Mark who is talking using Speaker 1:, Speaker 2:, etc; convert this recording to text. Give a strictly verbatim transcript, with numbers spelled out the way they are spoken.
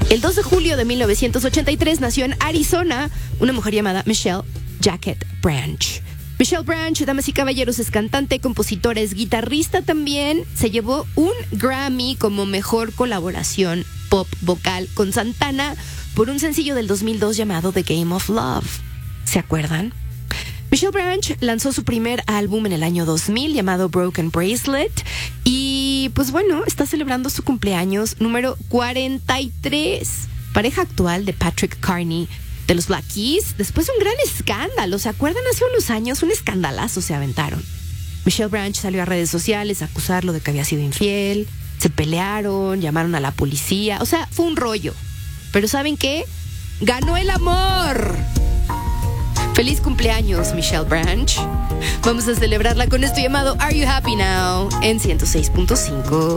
Speaker 1: El dos de julio de mil novecientos ochenta y tres nació en Arizona una mujer llamada Michelle Jacket Branch. Michelle Branch, damas y caballeros, es cantante, compositora, es guitarrista también. Se llevó un Grammy como mejor colaboración pop vocal con Santana por un sencillo del dos mil dos llamado The Game of Love. ¿Se acuerdan? Michelle Branch lanzó su primer álbum en el año dos mil llamado Broken Bracelet y pues bueno, está celebrando su cumpleaños número cuarenta y tres. Pareja actual de Patrick Carney de los Black Keys, después de un gran escándalo. ¿Se acuerdan? Hace unos años un escandalazo se aventaron. Michelle Branch salió a redes sociales a acusarlo de que había sido infiel, se pelearon, llamaron a la policía, o sea, fue un rollo. Pero ¿saben qué? ¡Ganó el amor! Feliz cumpleaños, Michelle Branch. Vamos a celebrarla con esto llamado Are You Happy Now en ciento seis punto cinco.